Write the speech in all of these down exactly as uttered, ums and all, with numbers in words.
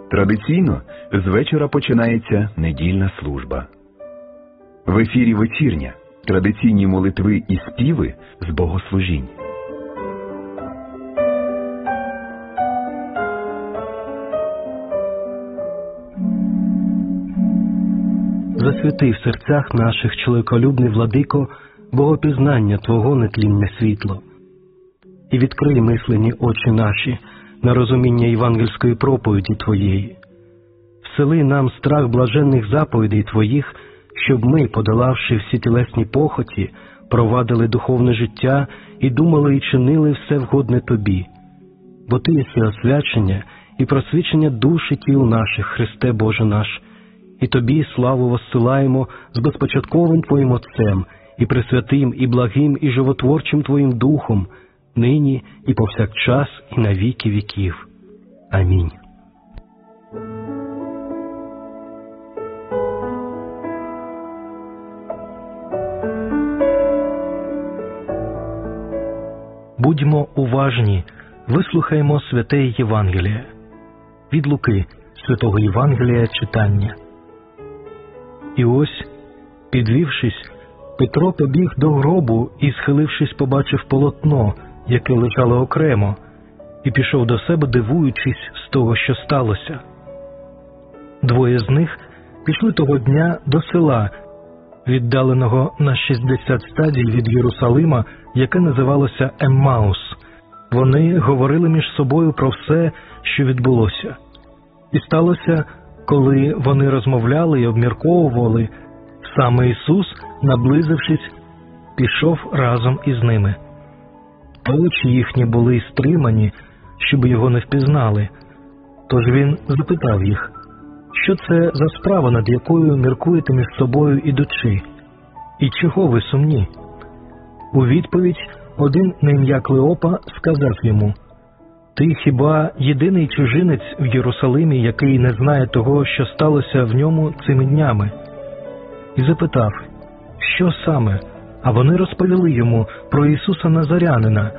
Традиційно з вечора починається недільна служба. В ефірі вечірня, традиційні молитви і співи з богослужінь. Засвіти в серцях наших, чоловіколюбний владико, богопізнання Твого нетлінне світло. І відкрий мислені очі наші на розуміння євангельської проповіді Твоєї. Всели нам страх блаженних заповідей Твоїх, щоб ми, подолавши всі тілесні похоті, провадили духовне життя і думали і чинили все вгодне Тобі. Бо Ти єси освячення і просвічення душ і тіл наших, Христе Боже наш, і Тобі славу воссилаємо з безпочатковим Твоїм Отцем, і пресвятим, і благим, і животворчим Твоїм Духом, нині і повсякчас, і на віки віків. Амінь. Будьмо уважні, вислухаймо святе Євангеліє. Від Луки, святого Євангелія читання. І ось, підвівшись, Петро побіг до гробу і, схилившись, побачив полотно, яке лежало окремо, і пішов до себе, дивуючись з того, що сталося. Двоє з них пішли того дня до села, віддаленого на шістдесят стадій від Єрусалима, яке називалося Еммаус. Вони говорили між собою про все, що відбулося. І сталося, коли вони розмовляли і обмірковували, саме Ісус, наблизившись, пішов разом із ними. Та очі їхні були стримані, щоб його не впізнали. Тож він запитав їх: що це за справа, над якою міркуєте між собою ідучи? І чого ви сумні? У відповідь один на ім'я Клеопа сказав йому: ти хіба єдиний чужинець в Єрусалимі, який не знає того, що сталося в ньому цими днями? І запитав, що саме? А вони розповіли йому про Ісуса Назарянина,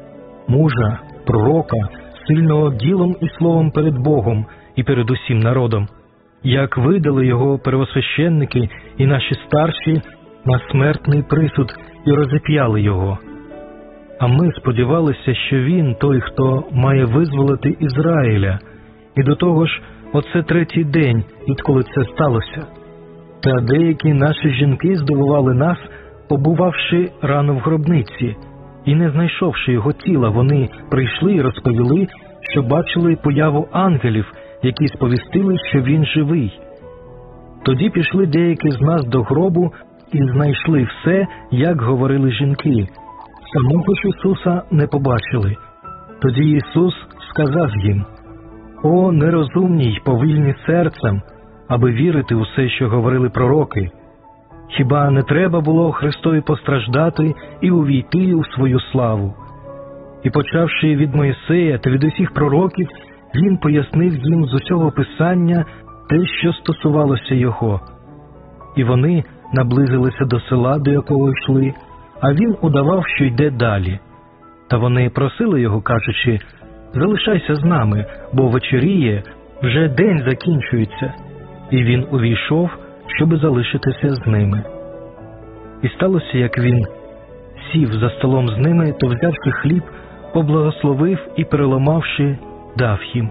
мужа, пророка, сильного ділом і словом перед Богом і перед усім народом, як видали його первосвященники і наші старші на смертний присуд і розіп'яли його. А ми сподівалися, що він той, хто має визволити Ізраїля, і до того ж, оце третій день, відколи це сталося. Та деякі наші жінки здивували нас, побувавши рано в гробниці, і не знайшовши його тіла, вони прийшли і розповіли, що бачили появу ангелів, які сповістили, що він живий. Тоді пішли деякі з нас до гробу і знайшли все, як говорили жінки. Самого ж Ісуса не побачили. Тоді Ісус сказав їм: «О, нерозумні й повільні серцем, аби вірити у все, що говорили пророки! Хіба не треба було Христові постраждати і увійти у свою славу?» І почавши від Мойсея та від усіх пророків, він пояснив їм з усього Писання те, що стосувалося його. І вони наблизилися до села, до якого йшли, а він удавав, що йде далі. Та вони просили його, кажучи: «Залишайся з нами, бо вечоріє, вже день закінчується». І він увійшов, щоби залишитися з ними. І сталося, як він сів за столом з ними, то, взявши хліб, поблагословив і, переламавши, дав їм.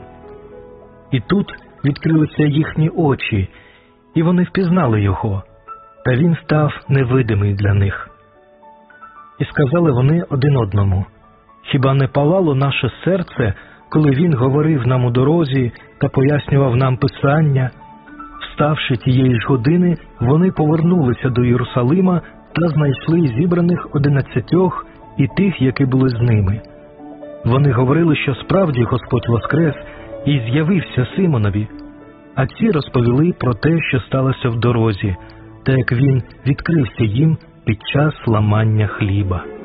І тут відкрилися їхні очі, і вони впізнали його, та він став невидимий для них. І сказали вони один одному: «Хіба не палало наше серце, коли він говорив нам у дорозі та пояснював нам Писання?» Вставши тієї ж години, вони повернулися до Єрусалима та знайшли зібраних одинадцятьох і тих, які були з ними. Вони говорили, що справді Господь воскрес і з'явився Симонові, а ці розповіли про те, що сталося в дорозі, та як він відкрився їм під час ламання хліба.